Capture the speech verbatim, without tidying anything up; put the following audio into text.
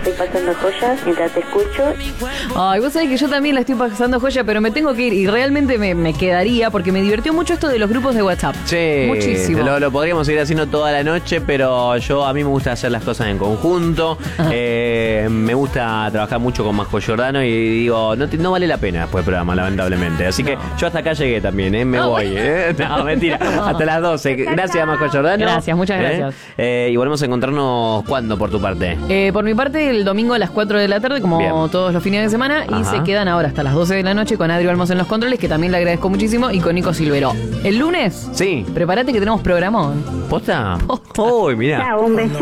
estoy pasando joyas mientras te escucho. Ay, vos sabés que yo también la estoy pasando joya, pero me tengo que ir y realmente me, me quedaría porque me divirtió mucho esto de los grupos de WhatsApp. Sí, muchísimo. Lo, lo podríamos seguir haciendo toda la noche, pero yo a mí me gusta hacer las cosas en conjunto. Eh, me gusta trabajar mucho con Majo Giordano y digo, no, te, no vale la pena después del programa, lamentablemente. Así que yo hasta acá llegué también, ¿eh? Me No, voy, ¿eh? No, mentira. Hasta las doce. Gracias, Majo Giordano. Gracias, muchas gracias. ¿Eh? Eh, y volvemos a encontrarnos, ¿cuándo por tu parte? Eh, por mi parte, el domingo a las cuatro de la tarde, como Bien. todos los fines de semana. Ajá. Y se quedan ahora hasta las doce de la noche con Adri Olmos en los controles, que también le agradezco muchísimo, y con Nico Silveró. El lunes, Sí. prepárate que tenemos programón. ¿Posta? Posta. Uy, mirá. Chao, un beso.